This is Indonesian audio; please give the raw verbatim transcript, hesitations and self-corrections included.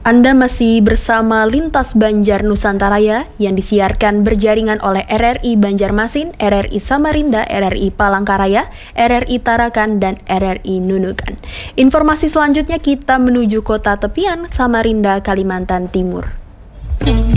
Anda masih bersama Lintas Banjar Nusantaraya yang disiarkan berjaringan oleh R R I Banjarmasin, R R I Samarinda, R R I Palangkaraya, R R I Tarakan, dan R R I Nunukan. Informasi selanjutnya kita menuju kota tepian Samarinda, Kalimantan Timur.